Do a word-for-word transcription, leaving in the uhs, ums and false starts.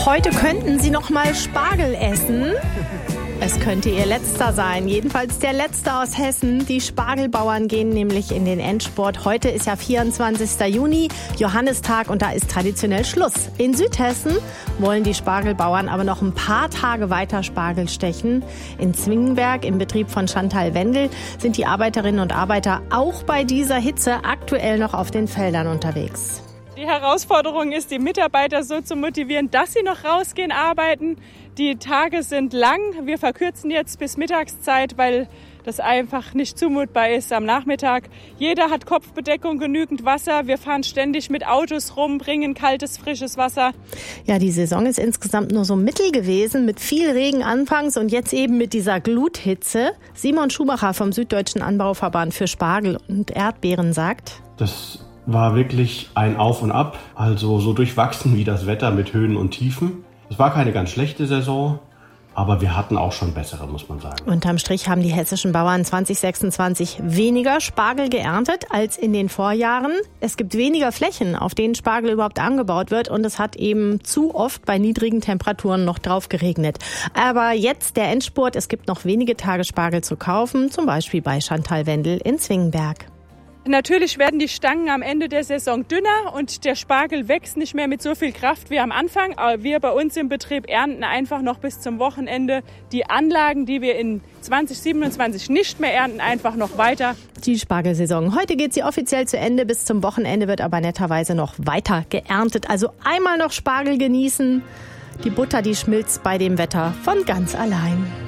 Heute könnten Sie noch mal Spargel essen. Es könnte Ihr letzter sein, jedenfalls der letzte aus Hessen. Die Spargelbauern gehen nämlich in den Endspurt. Heute ist ja vierundzwanzigster Juni, Johannistag, und da ist traditionell Schluss. In Südhessen wollen die Spargelbauern aber noch ein paar Tage weiter Spargel stechen. In Zwingenberg, im Betrieb von Chantal Wendel, sind die Arbeiterinnen und Arbeiter auch bei dieser Hitze aktuell noch auf den Feldern unterwegs. Die Herausforderung ist, die Mitarbeiter so zu motivieren, dass sie noch rausgehen, arbeiten. Die Tage sind lang. Wir verkürzen jetzt bis Mittagszeit, weil das einfach nicht zumutbar ist am Nachmittag. Jeder hat Kopfbedeckung, genügend Wasser. Wir fahren ständig mit Autos rum, bringen kaltes, frisches Wasser. Ja, die Saison ist insgesamt nur so mittel gewesen, mit viel Regen anfangs und jetzt eben mit dieser Gluthitze. Simon Schumacher vom Süddeutschen Anbauverband für Spargel und Erdbeeren sagt: Das war wirklich ein Auf und Ab, also so durchwachsen wie das Wetter mit Höhen und Tiefen. Es war keine ganz schlechte Saison, aber wir hatten auch schon bessere, muss man sagen. Unterm Strich haben die hessischen Bauern zwanzig sechsundzwanzig weniger Spargel geerntet als in den Vorjahren. Es gibt weniger Flächen, auf denen Spargel überhaupt angebaut wird, und es hat eben zu oft bei niedrigen Temperaturen noch drauf geregnet. Aber jetzt der Endspurt, es gibt noch wenige Tage Spargel zu kaufen, zum Beispiel bei Chantal Wendel in Zwingenberg. Natürlich werden die Stangen am Ende der Saison dünner und der Spargel wächst nicht mehr mit so viel Kraft wie am Anfang. Aber wir bei uns im Betrieb ernten einfach noch bis zum Wochenende die Anlagen, die wir in zwanzig siebenundzwanzig nicht mehr ernten, einfach noch weiter. Die Spargelsaison. Heute geht sie offiziell zu Ende. Bis zum Wochenende wird aber netterweise noch weiter geerntet. Also einmal noch Spargel genießen. Die Butter, die schmilzt bei dem Wetter von ganz allein.